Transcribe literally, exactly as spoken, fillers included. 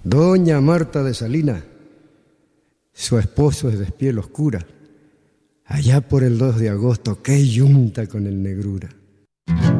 Doña Marta de Salinas, su esposo es de piel oscura. Allá por el dos de agosto, qué yunta con el negrura.